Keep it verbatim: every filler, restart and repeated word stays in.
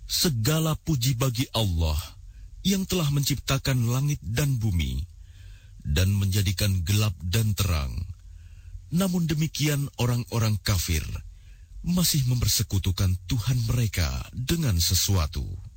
Segala puji bagi Allah yang telah menciptakan langit dan bumi dan menjadikan gelap dan terang. Namun demikian orang-orang kafir masih mempersekutukan Tuhan mereka dengan sesuatu.